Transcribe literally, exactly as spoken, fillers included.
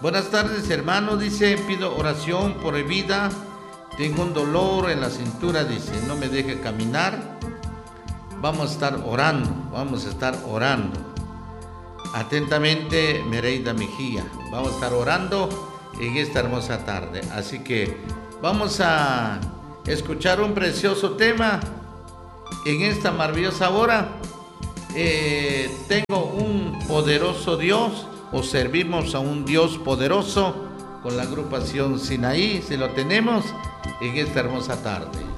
Buenas tardes, hermano, dice, pido oración por mi vida. Tengo un dolor en la cintura, dice, no me deje caminar. Vamos a estar orando, vamos a estar orando. Atentamente, Mereida Mejía. Vamos a estar orando en esta hermosa tarde. Así que vamos a escuchar un precioso tema en esta maravillosa hora. Eh, tengo un poderoso Dios, o servimos a un Dios poderoso, con la agrupación Sinaí, si lo tenemos, en esta hermosa tarde.